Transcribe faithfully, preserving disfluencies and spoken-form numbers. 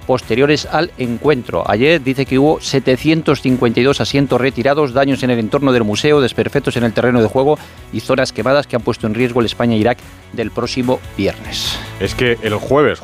posteriores al encuentro. Ayer dice que hubo setecientos cincuenta y dos asientos retirados, daños en el entorno del museo, desperfectos en el terreno de juego y zonas quemadas que han puesto en riesgo el España-Irak del próximo viernes. Es que el jueves